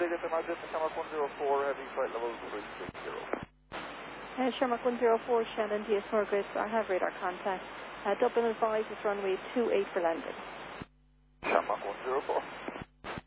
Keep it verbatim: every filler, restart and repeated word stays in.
Vegas Imagine, Shamrock one zero four, heavy flight level three six zero. Uh, Shamrock one zero four, Shannon, D S Norgris, I have radar contact. Uh, Dublin advised is runway two eight for landing. Shamrock one zero four.